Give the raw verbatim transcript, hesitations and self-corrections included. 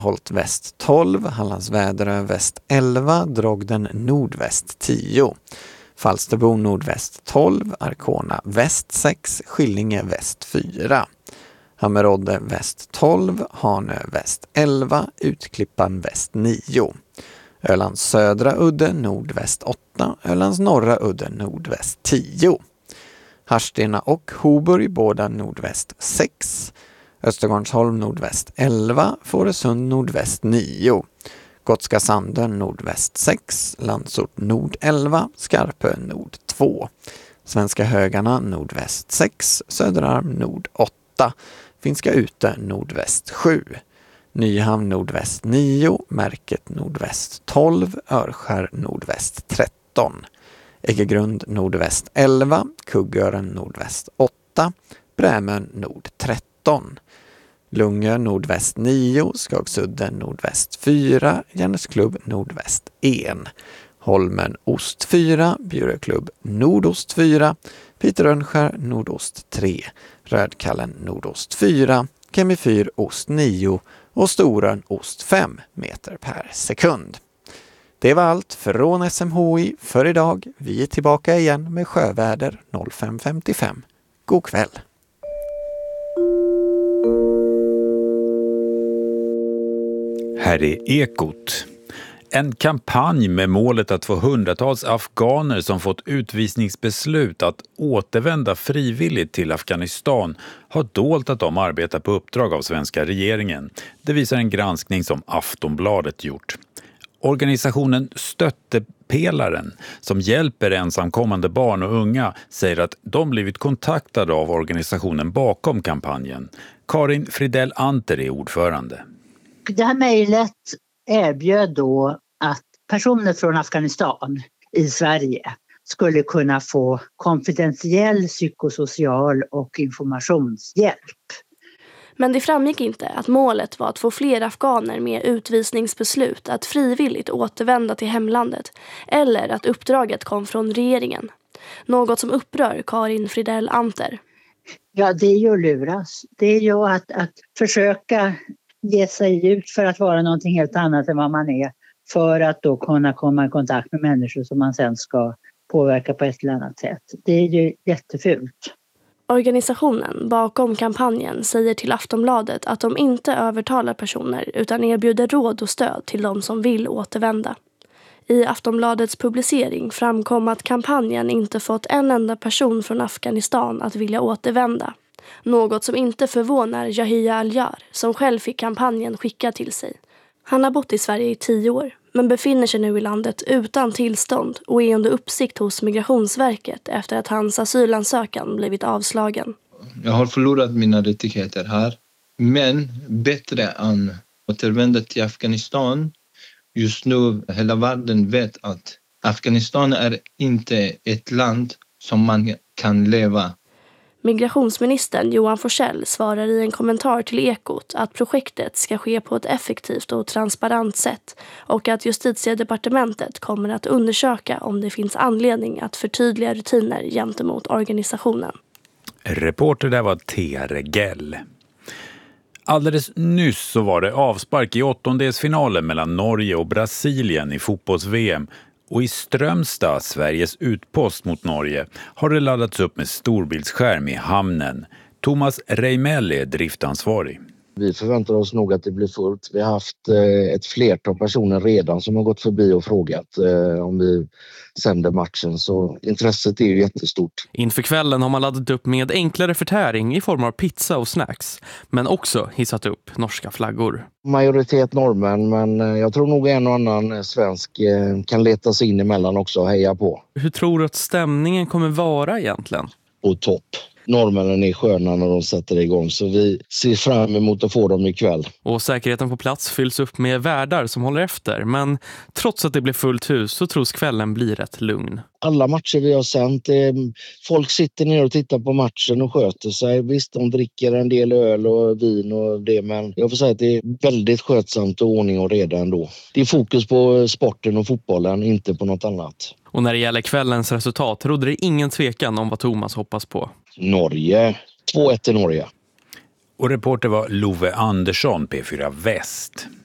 Holt väst tolv, Hallands Väderö väst elva, Drogden nordväst tio. Falsterbo nordväst tolv, Arkona väst sex, Skillinge väst fyra. Hammerodde väst tolv, Hanö väst elva, Utklippan väst nio. Ölands södra udde nordväst åtta, Ölands norra udde nordväst tio. Harstena och Hoburg båda nordväst sex. Östergårdsholm nordväst elva, Fårösund nordväst nio. Gotska Sanden nordväst sex, Landsort nord elva, Skarpö nord två. Svenska Högarna nordväst sex, Söderarm nord åtta, Finska Ute nordväst sju. Nyhamn nordväst nio, Märket nordväst tolv, Örskär nordväst tretton. Äggegrund nordväst elva, Kuggören nordväst åtta, Brämön nord tretton. Lungö nordväst nio, Skagsudden nordväst fyra, Järnesklubb nordväst ett. Holmen ost fyra, Bjuröklubb nordost fyra, Piterönskär nordost tre, Rödkallen nordost fyra, Kemifyr ost nio och Storön ost fem meter per sekund. Det var allt från S M H I för idag. Vi är tillbaka igen med sjöväder fem femtiofem. God kväll! Här är Ekot. En kampanj med målet att få hundratals afghaner som fått utvisningsbeslut att återvända frivilligt till Afghanistan har dolt att de arbetar på uppdrag av svenska regeringen. Det visar en granskning som Aftonbladet gjort. Organisationen Stöttepelaren, som hjälper ensamkommande barn och unga, säger att de blivit kontaktade av organisationen bakom kampanjen. Karin Fridell Anter är ordförande. Det här mejlet erbjöd då att personer från Afghanistan i Sverige skulle kunna få konfidentiell psykosocial och informationshjälp. Men det framgick inte att målet var att få fler afghaner med utvisningsbeslut att frivilligt återvända till hemlandet eller att uppdraget kom från regeringen. Något som upprör Karin Fridell Anter. Ja, det är ju att luras. Det är ju att, att försöka ge sig ut för att vara någonting helt annat än vad man är. För att då kunna komma i kontakt med människor som man sen ska påverka på ett eller annat sätt. Det är ju jättefult. Organisationen bakom kampanjen säger till Aftonbladet att de inte övertalar personer utan erbjuder råd och stöd till de som vill återvända. I Aftonbladets publicering framkom att kampanjen inte fått en enda person från Afghanistan att vilja återvända. Något som inte förvånar Yahya Al-Jar som själv fick kampanjen skickad till sig. Han har bott i Sverige i tio år men befinner sig nu i landet utan tillstånd och är under uppsikt hos Migrationsverket efter att hans asylansökan blivit avslagen. Jag har förlorat mina rättigheter här, men bättre än återvända till Afghanistan. Just nu hela världen vet att Afghanistan är inte ett land som man kan leva. Migrationsministern Johan Forsell svarar i en kommentar till Ekot att projektet ska ske på ett effektivt och transparent sätt och att Justitiedepartementet kommer att undersöka om det finns anledning att förtydliga rutiner gentemot organisationen. Reporter där var Thea Regell. Alldeles nyss så var det avspark i åttondelsfinalen mellan Norge och Brasilien i fotbolls-V M. Och i Strömstad, Sveriges utpost mot Norge, har det laddats upp med storbildsskärm i hamnen. Thomas Reimell är driftansvarig. Vi förväntar oss nog att det blir fullt. Vi har haft eh, ett flertal personer redan som har gått förbi och frågat eh, om vi sänder matchen. Så intresset är ju jättestort. Inför kvällen har man laddat upp med enklare förtäring i form av pizza och snacks. Men också hissat upp norska flaggor. Majoritet norrmän, men jag tror nog en och annan svensk eh, kan leta sig in emellan också och heja på. Hur tror du att stämningen kommer vara egentligen? På topp. Norrmännen är sköna när de sätter igång, så vi ser fram emot att få dem ikväll. Och säkerheten på plats fylls upp med värdar som håller efter, men trots att det blir fullt hus så tros kvällen bli rätt lugn. Alla matcher vi har sänt, folk sitter ner och tittar på matchen och sköter sig. Visst, de dricker en del öl och vin och det, men jag får säga att det är väldigt skötsamt och ordning och reda ändå. Det är fokus på sporten och fotbollen, inte på något annat. Och när det gäller kvällens resultat råder det ingen tvekan om vad Thomas hoppas på. Norge. två ett till Norge. Och reporter var Love Andersson, P fyra Väst.